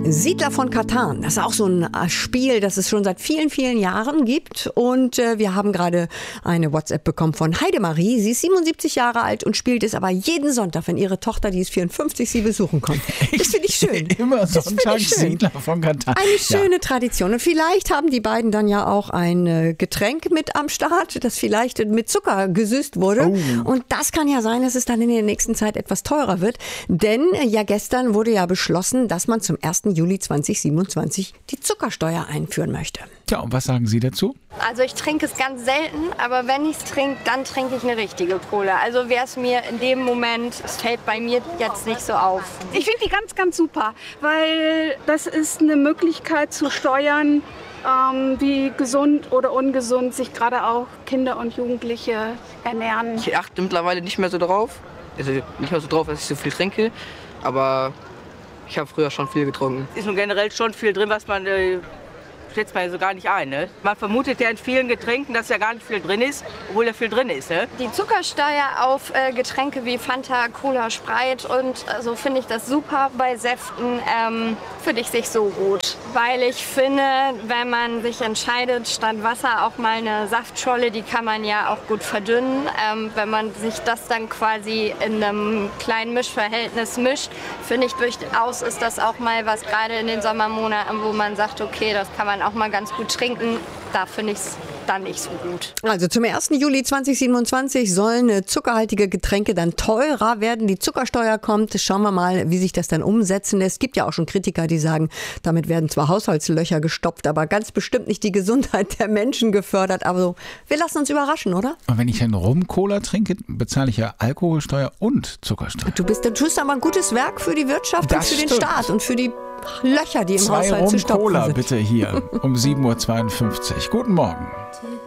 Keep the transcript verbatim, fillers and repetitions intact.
Siedler von Catan, das ist auch so ein Spiel, das es schon seit vielen, vielen Jahren gibt. Und äh, wir haben gerade eine WhatsApp bekommen von Heidemarie. Sie ist siebenundsiebzig Jahre alt und spielt es aber jeden Sonntag, wenn ihre Tochter, die ist vierundfünfzig, sie besuchen kommt. Das finde ich schön. Immer Sonntag Siedler von Catan. Eine schöne ja. Tradition. Und vielleicht haben die beiden dann ja auch ein Getränk mit am Start, das vielleicht mit Zucker gesüßt wurde. Oh. Und das kann ja sein, dass es dann in der nächsten Zeit etwas teurer wird. Denn ja gestern wurde ja beschlossen, dass man zum ersten Juli zweitausendsiebenundzwanzig die Zuckersteuer einführen möchte. Tja, und was sagen Sie dazu? Also ich trinke es ganz selten, aber wenn ich es trinke, dann trinke ich eine richtige Cola. Also wäre es mir in dem Moment, es fällt bei mir jetzt nicht so auf. Ich finde die ganz, ganz super, weil das ist eine Möglichkeit zu steuern, ähm, wie gesund oder ungesund sich gerade auch Kinder und Jugendliche ernähren. Ich achte mittlerweile nicht mehr so drauf, also nicht mehr so drauf, dass ich so viel trinke, aber ich habe früher schon viel getrunken. Ist nun generell schon viel drin, was man äh, schätzt man ja so gar nicht ein. Ne? Man vermutet ja in vielen Getränken, dass ja gar nicht viel drin ist, obwohl da viel drin ist. Ne? Die Zuckersteuer auf äh, Getränke wie Fanta, Cola, Sprite und so also finde ich das super. Bei Säften ähm, finde ich sich so gut. Weil ich finde, wenn man sich entscheidet, statt Wasser auch mal eine Saftscholle, die kann man ja auch gut verdünnen. Ähm, wenn man sich das dann quasi in einem kleinen Mischverhältnis mischt, finde ich durchaus ist das auch mal was, gerade in den Sommermonaten, wo man sagt, okay, das kann man auch mal ganz gut trinken. Da finde ich es dann nicht so gut. Also zum ersten Juli zweitausendsiebenundzwanzig sollen zuckerhaltige Getränke dann teurer werden. Die Zuckersteuer kommt. Schauen wir mal, wie sich das dann umsetzen lässt. Es gibt ja auch schon Kritiker, die sagen, damit werden zwar Haushaltslöcher gestopft, aber ganz bestimmt nicht die Gesundheit der Menschen gefördert. Aber so, wir lassen uns überraschen, oder? Und wenn ich einen Rum-Cola trinke, bezahle ich ja Alkoholsteuer und Zuckersteuer. Du bist, du tust aber ein gutes Werk für die Wirtschaft das und für stimmt. den Staat und für die Löcher, die im Zwei Haushalt zu stopfen Rum-Cola sind. bitte hier um sieben Uhr zweiundfünfzig. Guten Morgen.